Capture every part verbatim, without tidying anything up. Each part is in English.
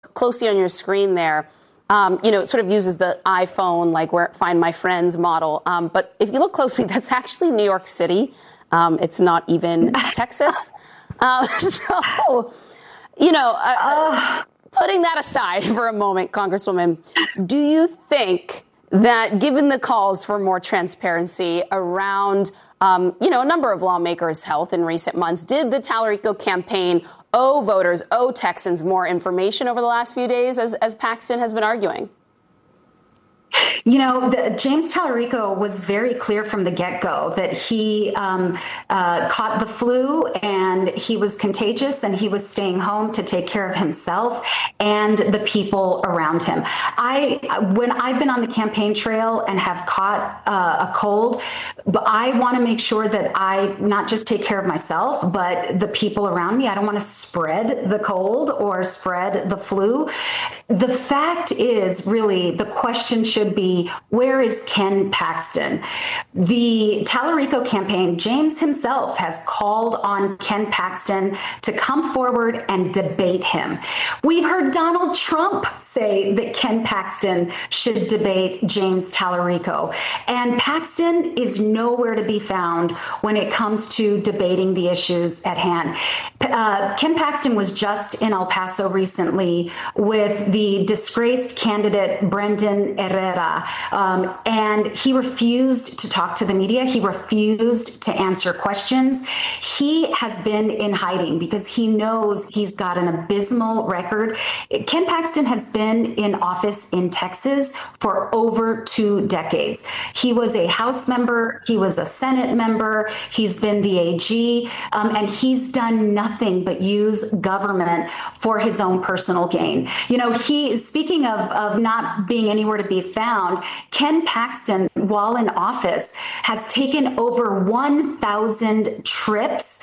closely on your screen there, um, you know, it sort of uses the iPhone, like where Find My Friends model. Um, but if you look closely, that's actually New York City. Um, it's not even Texas. Uh, so, you know, uh, uh, putting that aside for a moment, Congresswoman, do you think that given the calls for more transparency around, um, you know, a number of lawmakers' health in recent months, did the Tallarico campaign owe voters, owe Texans more information over the last few days, as, as Paxton has been arguing? You know, the, James Tallarico was very clear from the get-go that he um, uh, caught the flu and he was contagious and he was staying home to take care of himself and the people around him. I, when I've been on the campaign trail and have caught uh, a cold, I want to make sure that I not just take care of myself, but the people around me. I don't want to spread the cold or spread the flu. The fact is, really, the question should be, where is Ken Paxton? The Tallarico campaign, James himself has called on Ken Paxton to come forward and debate him. We've heard Donald Trump say that Ken Paxton should debate James Tallarico. And Paxton is nowhere to be found when it comes to debating the issues at hand. Uh, Ken Paxton was just in El Paso recently with the disgraced candidate Brendan Herrera, um, and he refused to talk to the media. He refused to answer questions. He has been in hiding because he knows he's got an abysmal record. Ken Paxton has been in office in Texas for over two decades. He was a House member. He was a Senate member. He's been the A G, um, and he's done nothing but use government for his own personal gain. You know, he, speaking of, of not being anywhere to be found, Ken Paxton, while in office, has taken over one thousand trips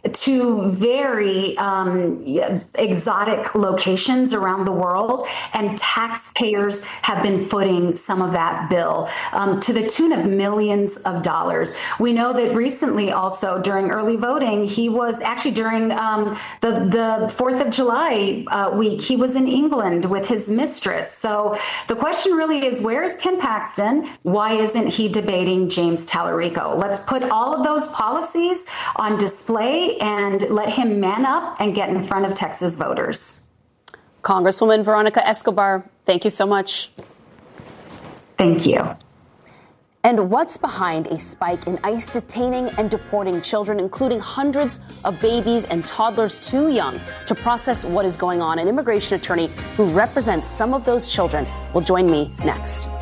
to very um, exotic locations around the world, and taxpayers have been footing some of that bill um, to the tune of millions of dollars. We know that recently also during early voting, he was actually during um, the, the fourth of July uh, week, he was in England with his mistress. So the question really is, where is Ken Paxton? Why isn't he debating James Tallarico? Let's put all of those policies on display and let him man up and get in front of Texas voters. Congresswoman Veronica Escobar, thank you so much. Thank you. And what's behind a spike in ICE detaining and deporting children, including hundreds of babies and toddlers too young to process what is going on? An immigration attorney who represents some of those children will join me next.